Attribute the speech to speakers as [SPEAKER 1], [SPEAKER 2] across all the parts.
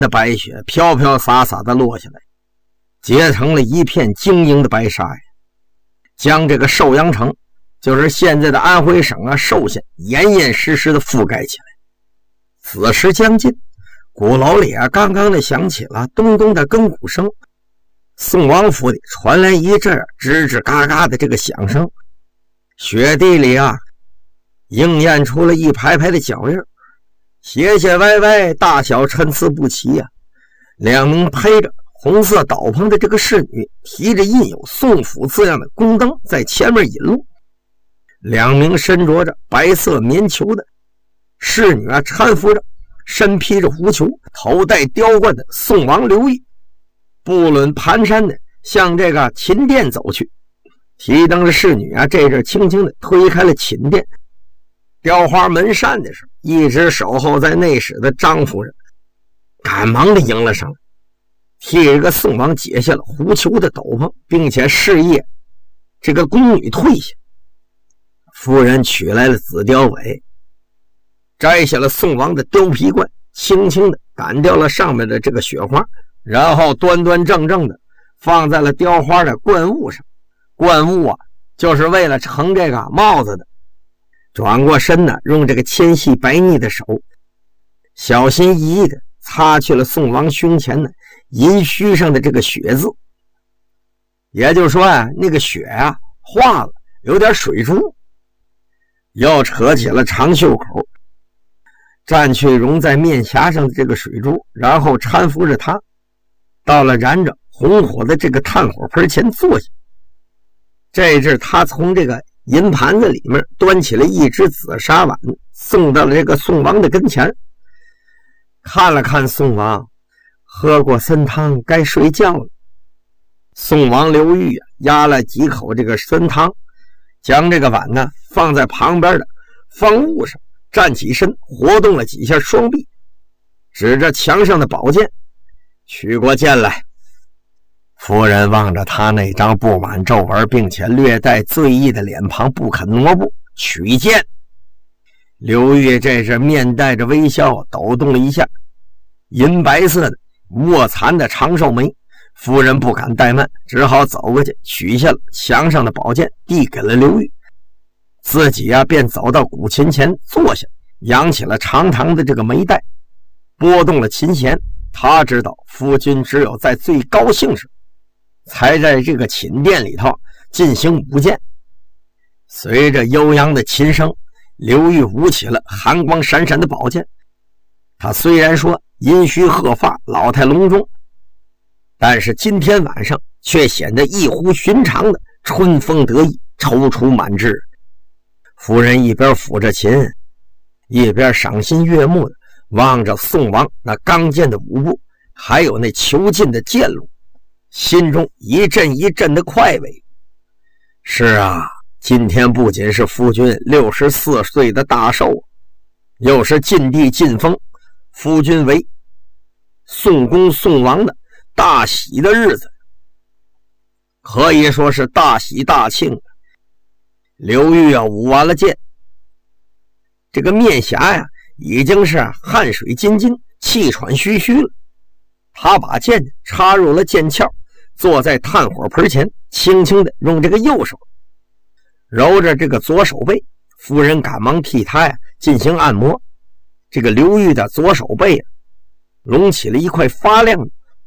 [SPEAKER 1] 那白雪飘飘洒洒的落下来，结成了一片晶莹的白纱呀，将这个寿阳城，就是现在的安徽省寿县，严严实实的覆盖起来。此时将近，鼓楼里刚刚的响起了咚咚的更鼓声，宋王府里传来一阵吱吱嘎嘎的这个响声，雪地里映验出了一排排的脚印，斜斜歪歪，大小参差不齐两名披着红色斗篷的这个侍女，提着印有宋府字样的宫灯在前面引路。两名身着着白色棉裘的侍女搀扶着身披着狐裘、头戴雕冠的宋王刘裕，步履蹒跚的向这个寝殿走去。提灯的侍女这阵轻轻的推开了寝殿雕花门扇的时候，一直守候在内室的张夫人赶忙的迎了上来，替这个宋王解下了狐裘的斗篷，并且示意这个宫女退下。夫人取来了紫貂尾，摘下了宋王的貂皮冠，轻轻的掸掉了上面的这个雪花，然后端端正正的放在了雕花的冠物上。冠物就是为了盛这个帽子的。转过身用这个纤细白腻的手小心翼翼的擦去了宋王胸前银须上的这个血渍。也就是说那个血化了，有点水珠。又扯起了长袖口，蘸去融在面颊上的这个水珠，然后搀扶着他到了燃着红火的这个炭火盆前坐下。这阵他从这个银盘子里面端起了一只紫砂碗，送到了这个宋王的跟前，看了看宋王，喝过参汤该睡觉了。宋王刘裕压了几口这个参汤，将这个碗放在旁边的方物上，站起身，活动了几下双臂，指着墙上的宝剑，取过剑来。夫人望着他那张布满皱纹并且略带醉意的脸庞，不肯挪步，取剑。刘裕这是面带着微笑，抖动了一下银白色的卧蚕的长寿眉。夫人不敢怠慢，只好走过去，取下了墙上的宝剑，递给了刘裕。自己便走到古琴前坐下，扬起了长长的这个眉带，拨动了琴弦。他知道夫君只有在最高兴时才在这个寝殿里头进行舞剑。随着悠扬的琴声，刘裕舞起了寒光闪闪的宝剑。他虽然说阴须鹤发，老态龙钟，但是今天晚上却显得异乎寻常的春风得意，踌躇满志。夫人一边抚着琴，一边赏心悦目的望着宋王那刚健的舞步，还有那遒劲的剑路，心中一阵一阵的快慰。是啊，今天不仅是夫君64岁的大寿，又是晋帝晋封夫君为宋公宋王的大喜的日子，可以说是大喜大庆。刘裕舞完了剑，这个面颊已经是汗水津津，气喘吁吁了。他把剑插入了剑鞘，坐在炭火盆前，轻轻的用这个右手揉着这个左手背。夫人赶忙替他进行按摩。这个刘裕的左手背隆起了一块发亮的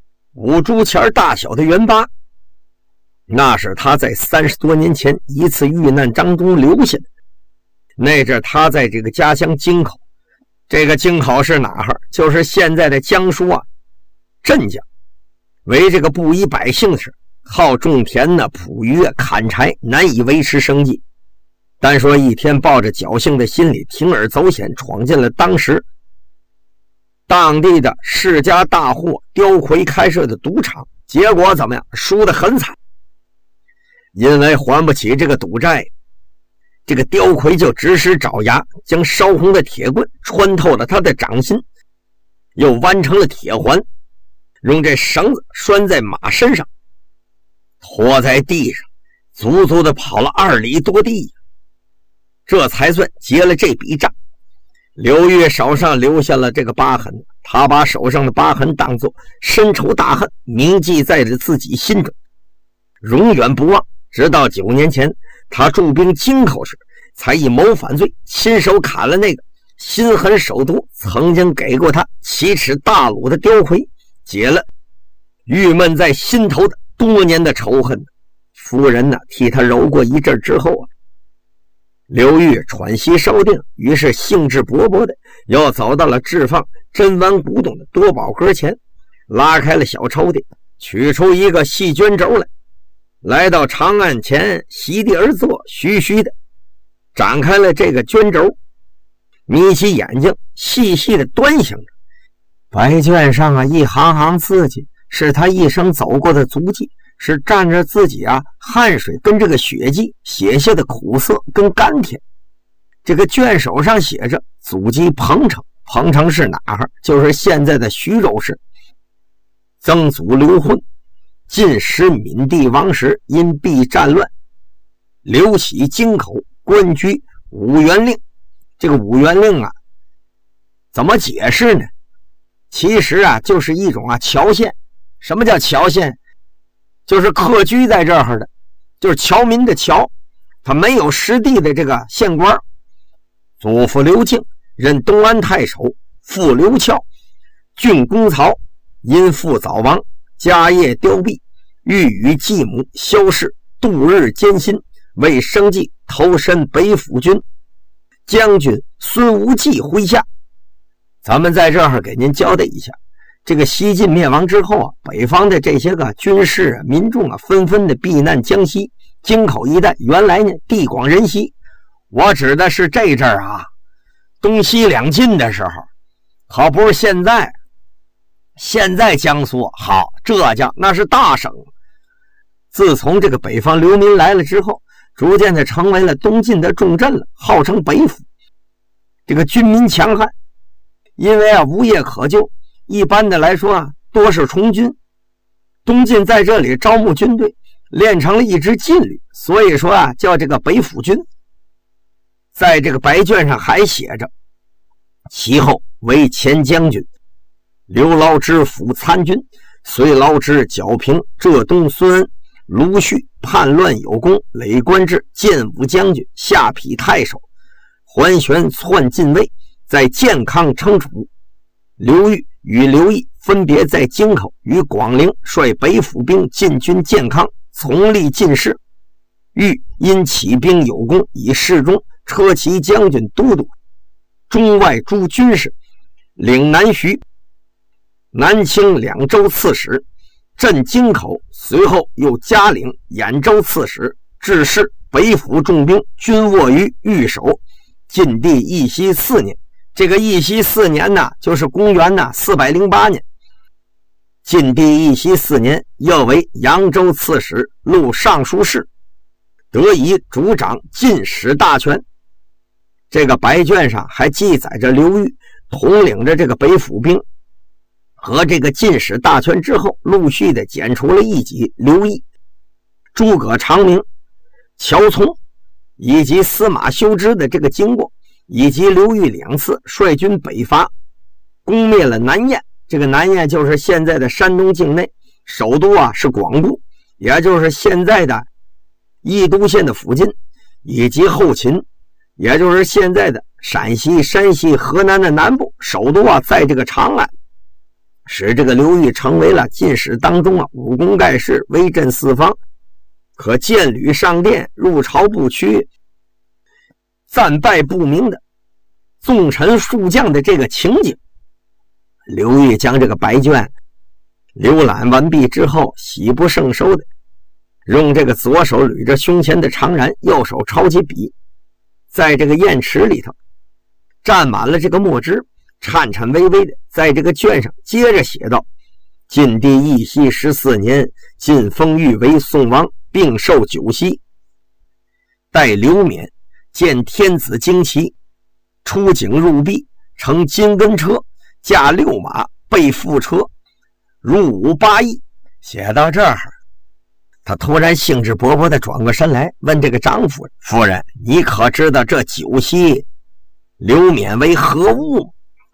[SPEAKER 1] 5珠钱大小的圆疤，那是他在30多年前一次遇难当中留下的。那阵他在这个家乡京口，这个京口是哪儿？就是现在的江苏镇江，为这个布衣百姓时，好种田捕鱼砍柴，难以维持生计。单说一天抱着侥幸的心理，铤而走险，闯进了当时当地的世家大户刁魁开设的赌场，结果怎么样？输得很惨。因为还不起这个赌债，这个刁魁就指使爪牙将烧红的铁棍穿透了他的掌心，又弯成了铁环，用这绳子拴在马身上，拖在地上，足足的跑了2里多地，这才算结了这笔账。刘裕手上留下了这个疤痕， 他把手上的疤痕当作深仇大恨，铭记在了自己心中，永远不忘。直到9年前他驻兵京口时，才以谋反罪亲手砍了那个心狠手毒曾经给过他奇耻大辱的刁魁，解了郁闷在心头的多年的仇恨。夫人呢，替他揉过一阵之后啊，刘裕喘息稍定，于是兴致勃勃的又走到了置放珍玩古董的多宝盒前，拉开了小抽屉，取出一个细绢轴来，来到长案前，席地而坐，徐徐的展开了这个绢轴，眯起眼睛细细的端详着。白卷上啊，一行行字迹是他一生走过的足迹，是蘸着自己啊汗水跟这个血迹写下的苦涩跟甘甜。这个卷首上写着祖籍彭城，彭城是哪儿？就是现在的徐州市。曾祖刘混，晋时闽地王时，因避战乱，刘起京口，官居五原令。这个五原令啊，怎么解释呢？其实啊，就是一种啊侨县。什么叫侨县？就是客居在这儿的，就是侨民的侨，他没有实地的这个县官。祖父刘敬任东安太守，父刘翘郡公曹，因父早亡，家业凋敝，欲与继母萧氏度日艰辛，为生计投身北府军。将军孙无忌麾下。咱们在这儿给您交代一下，这个西晋灭亡之后啊，北方的这些个军事啊、民众啊，纷纷的避难江西。京口一带原来呢地广人稀，我指的是这阵儿啊，东西两晋的时候，可不是现在。现在江苏好，浙江那是大省。自从这个北方流民来了之后，逐渐的成为了东晋的重镇了，号称北府。这个军民强悍，因为啊无业可就，一般的来说啊多是从军。东晋在这里招募军队，练成了一支劲旅，所以说啊叫这个北府军。在这个白卷上还写着，其后为前将军，刘牢之辅参军，随牢之剿平浙东孙恩，卢旭叛乱有功，累官至建武将军，下邳太守，桓玄篡晋位，在建康称主。刘裕与刘毅分别在京口与广陵率北府兵进军建康，从立进士。裕因起兵有功，以侍中、车骑将军都督、中外诸军事，领南徐、南清2州刺史，镇京口，随后又加领兖州刺史，致仕北府重兵均卧于御守。晋帝义熙4年，这个义熙4年呢，就是公元呢408年。晋帝义熙4年，又为扬州刺史、录尚书事，得以主掌晋史大权。这个白卷上还记载着刘裕统领着这个北府兵和这个晋史大权之后，陆续的剪除了一级刘毅、诸葛长明、乔从以及司马修之的这个经过，以及刘裕2次率军北伐，攻灭了南燕。这个南燕就是现在的山东境内，首都啊是广固，也就是现在的益都县的附近，以及后秦，也就是现在的陕西、山西、河南的南部，首都啊在这个长安，使这个刘裕成为了晋史当中啊武功盖世、威震四方，可见履上殿、入朝不趋、战败不明的纵臣数将的这个情景。刘裕将这个白卷浏览完毕之后，喜不胜收的用这个左手捋着胸前的长髯，右手抄起笔，在这个砚池里头蘸满了这个墨汁，颤颤巍巍的在这个卷上接着写道：晋帝义熙14年，晋封裕为宋王，并受9锡。待刘勉见天子旌旗，出警入壁，乘金根车，驾6马，备副车，入伍8邑。写到这儿，他突然兴致勃勃地转过身来，问这个张夫人：“夫人，你可知道这9锡刘勉为何物？”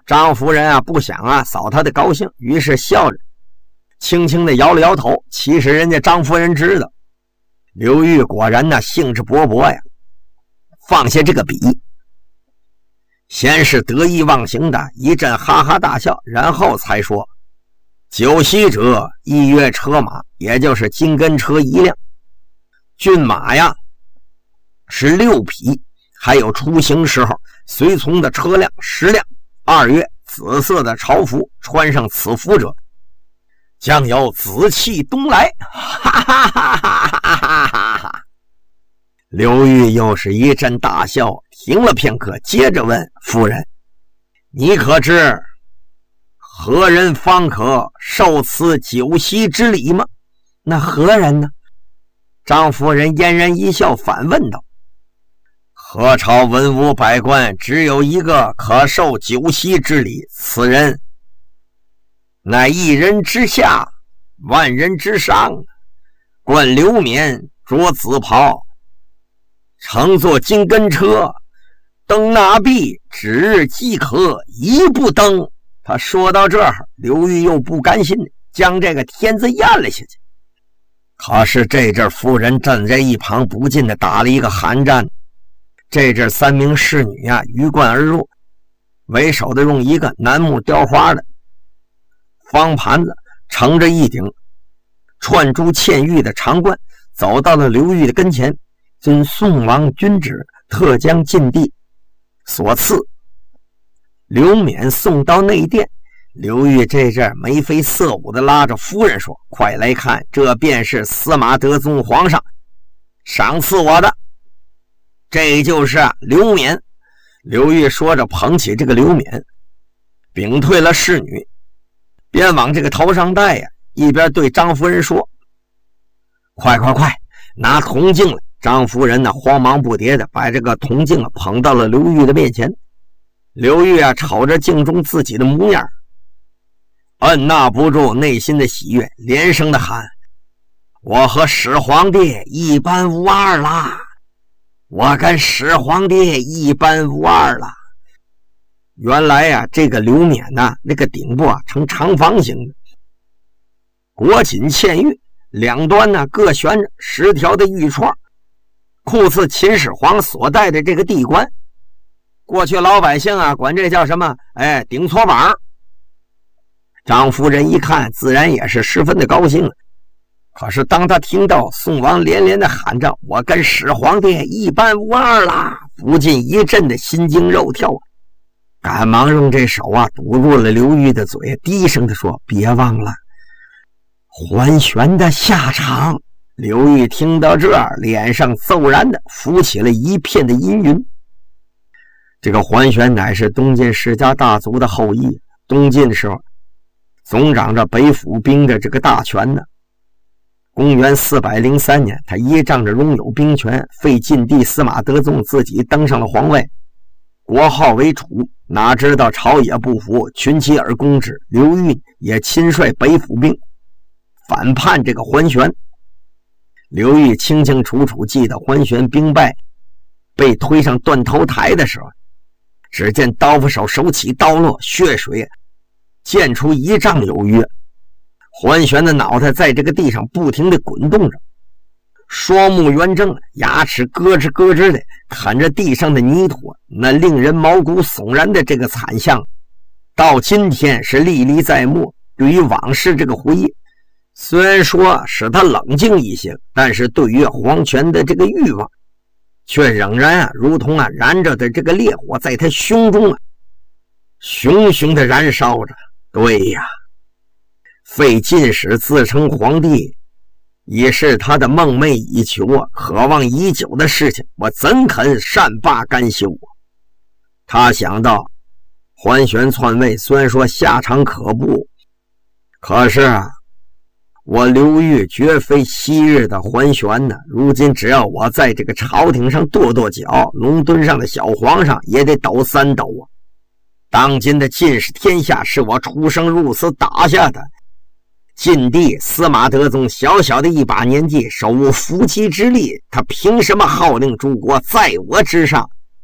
[SPEAKER 1] 张夫人不想扫他的高兴，于是笑着轻轻地摇了摇头。其实人家张夫人知道刘裕果然兴致勃勃呀，放下这个笔，先是得意忘形的一阵哈哈大笑，然后才说：酒席者一约车马，也就是金根车1辆，骏马是6匹，还有出行时候随从的车辆10辆。2月紫色的朝服，穿上此服者将有紫气东来。哈哈哈哈哈哈哈！刘裕又是一阵大笑，停了片刻，接着问夫人：你可知何人方可受此酒席之礼吗？那何人呢？张夫人嫣然一笑，反问道：何朝文武百官只有一个可受酒席之礼，此人乃1人之下，万人之上，冠刘冕，着紫袍，乘坐金根车，登那壁，指日即可，一步登。他说到这儿，刘裕又不甘心，将这个天字咽了下去。可是这阵夫人站在一旁，不禁的打了一个寒战。这阵3名侍女鱼贯而入，为首的用一个楠木雕花的方盘子盛着一顶串珠嵌玉的长冠，走到了刘裕的跟前。遵宋王君旨，特将禁地所赐，刘冕送到内殿。刘裕这阵眉飞色舞的拉着夫人说：快来看，这便是司马德宗皇上赏赐我的，这就是刘冕。刘裕说着捧起这个刘冕，屏退了侍女，边往这个头上戴一边对张夫人说：快快快，拿铜镜来。张夫人慌忙不迭的把这个铜镜捧到了刘裕的面前。刘裕瞅着镜中自己的模样，按捺不住内心的喜悦，连声的喊：我和始皇帝一般无二啦！我跟始皇帝一般无二了。原来这个刘冕那个顶部呈长方形的，裹紧嵌玉，两端各悬着10条的玉串，酷似秦始皇所戴的这个帝冠。过去老百姓管这叫什么？顶搓板。张夫人一看，自然也是十分的高兴。可是当他听到宋王连连的喊着我跟始皇帝一般无二啦，不禁一阵的心惊肉跳，赶忙用这手堵住了刘裕的嘴，低声的说：别忘了桓玄的下场。刘裕听到这儿，脸上骤然的浮起了一片的阴云。这个桓玄乃是东晋世家大族的后裔，东晋的时候总掌着北府兵的这个大权呢。公元403年，他依仗着拥有兵权，废晋帝司马德宗，自己登上了皇位，国号为楚。哪知道朝野不服，群起而攻之。刘裕也亲率北府兵反叛这个桓玄。刘裕清清楚楚记得桓玄兵败，被推上断头台的时候，只见刀斧手手起刀落，血水溅出1丈有余。桓玄的脑袋在这个地上不停地滚动着，双目圆睁，牙齿咯吱咯吱的啃着地上的泥土，那令人毛骨悚然的这个惨象，到今天是历历在目。对于往事这个回忆，虽然说使他冷静一些，但是对于皇权的这个欲望，却仍然如同燃着的这个烈火，在他胸中熊熊的燃烧着。对呀，废晋史自称皇帝也是他的梦寐以求渴望已久的事情，我怎肯善罢甘休他想到桓玄篡位，虽然说下场可怖，可是我刘裕绝非昔日的桓玄呢。如今只要我在这个朝廷上跺跺脚，龙墩上的小皇上也得抖3抖当今的晋室天下是我出生入死打下的，晋帝司马德宗小小的一把年纪，手无缚鸡之力，他凭什么号令诸国在我之上？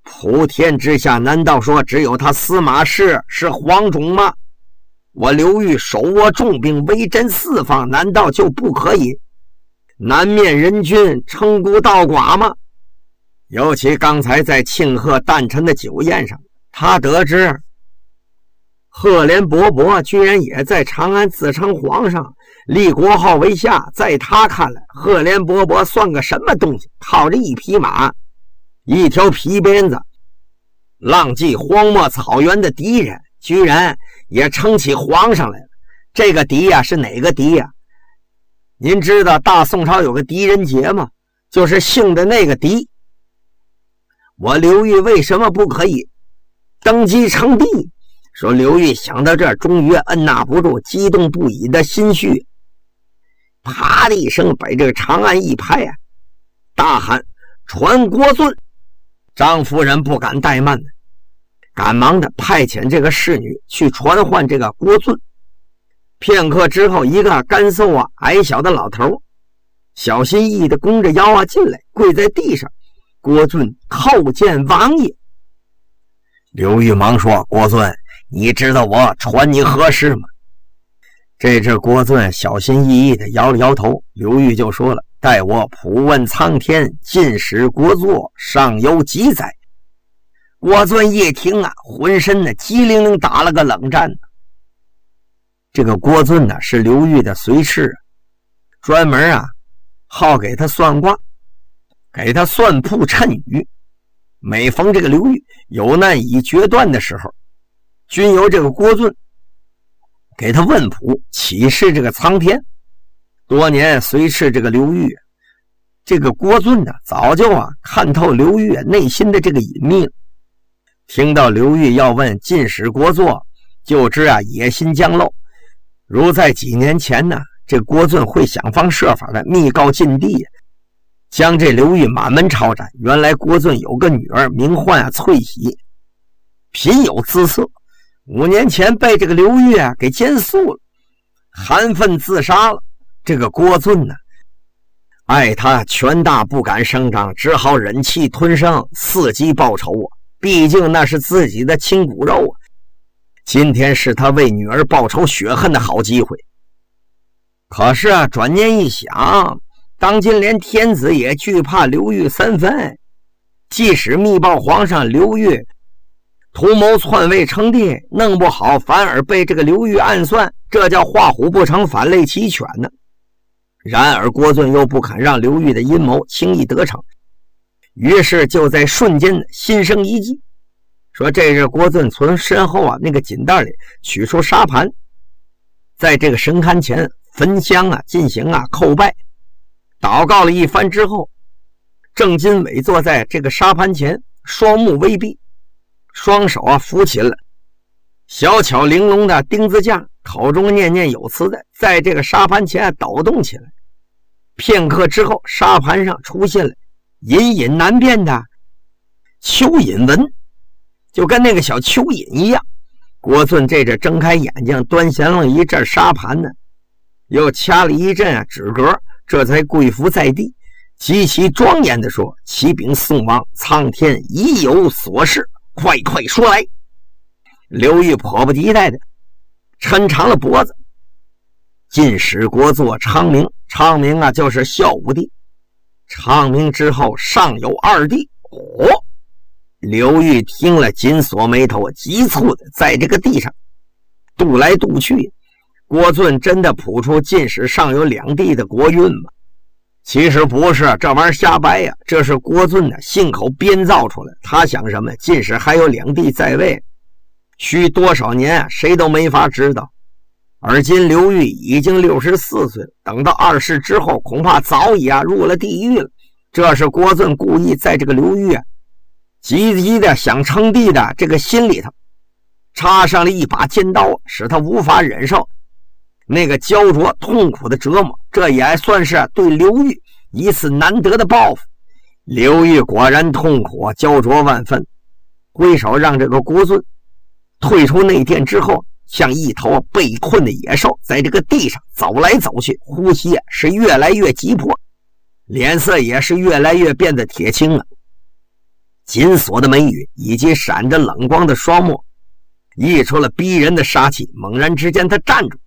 [SPEAKER 1] 普天之下难道说只有他司马氏是皇种吗？我刘裕手握重兵，威震四方，难道就不可以南面人君称孤道寡吗？尤其刚才在庆贺诞辰的酒宴上，他得知赫连勃勃居然也在长安自称皇上，立国号为下。在他看来，赫连勃勃算个什么东西？靠着一匹马，一条皮鞭子，浪迹荒漠草原的敌人，居然也称起皇上来了。这个敌呀，是哪个敌呀？您知道大宋朝有个狄仁杰吗？就是姓的那个狄。我刘裕为什么不可以登基称帝？说刘裕想到这儿，终于按捺不住激动不已的心绪，啪的一声把这个长安一拍啊，大喊传国尊。张夫人不敢怠慢，赶忙的派遣这个侍女去传唤这个国尊。片刻之后，一个干瘦啊矮小的老头小心翼翼的弓着腰啊进来，跪在地上，国尊叩见王爷。刘裕忙说，国尊，你知道我传你何事吗？这国尊小心翼翼的摇了摇头。刘裕就说了，待我普问苍天，进使国祚，尚有几载。国尊一听啊，浑身呢机灵灵打了个冷战。这个国尊呢是刘裕的随侍，专门啊好给他算卦，给他算卜谶语。每逢这个刘裕有难已决断的时候，均由这个国尊给他问卜启示这个苍天。多年随侍这个刘裕，这个国尊呢早就看透刘裕内心的这个隐秘了。听到刘裕要问进使国祚，就知野心将露。如在几年前呢，这国尊会想方设法的密告晋帝，将这刘裕满门抄斩。原来国尊有个女儿名唤翠喜，品有姿色，5年前被这个刘裕给奸宿了，含愤自杀了。这个国尊呢爱他权大不敢声张，只好忍气吞声，伺机报仇毕竟那是自己的亲骨肉今天是他为女儿报仇雪恨的好机会。可是转念一想，当今连天子也惧怕刘裕3分，即使密报皇上刘裕图谋篡位称帝，弄不好反而被这个刘裕暗算，这叫画虎不成反类其犬呢。然而国尊又不肯让刘裕的阴谋轻易得逞，于是就在瞬间心生一计，说这是国尊从身后那个锦袋里取出沙盘，在这个神龛前焚香进行叩拜，祷告了一番之后，正襟委坐在这个沙盘前，双目微闭，双手扶起了小巧玲珑的钉子架，口中念念有词的在这个沙盘前抖动起来。片刻之后，沙盘上出现了隐隐难辨的蚯蚓纹，就跟那个小蚯蚓一样。国尊这睁开眼睛，端详了一阵沙盘呢，又掐了一阵纸格，这才跪伏在地，极其庄严地说：“启禀宋王，苍天已有所示，快说来。”刘裕迫不及待的抻长了脖子，进使国祚昌明，昌明就是孝武帝，昌明之后尚有2帝。刘裕听了紧锁眉头，急促的在这个地上踱来踱去。国尊真的谱出进使尚有2帝的国运吗？其实不是，这玩意儿瞎掰呀，这是国尊信口编造出来。他想什么？进使还有2帝在位，需多少年谁都没法知道。而今刘裕已经64岁了，等到2世之后，恐怕早已入了地狱了。这是国尊故意在这个刘裕积极的想称帝的这个心里头插上了一把尖刀，使他无法忍受那个焦灼痛苦的折磨。这也算是对刘裕一次难得的报复。刘裕果然痛苦焦灼万分，挥手让这个国尊退出内殿之后，像一头被困的野兽，在这个地上走来走去，呼吸是越来越急迫，脸色也是越来越变得铁青了。 紧锁的眉宇以及闪着冷光的双目，溢出了逼人的杀气。猛然之间，他站住，